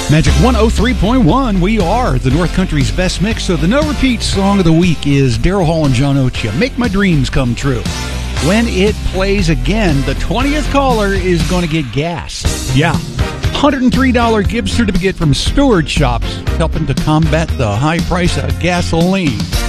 Magic 103.1, we are the North Country's best mix. So the no-repeat song of the week is Daryl Hall and John Oates, Make My Dreams Come True. When it plays again, the 20th caller is going to get gas. Yeah, $103 gift certificate from Stewart Shops, helping to combat the high price of gasoline.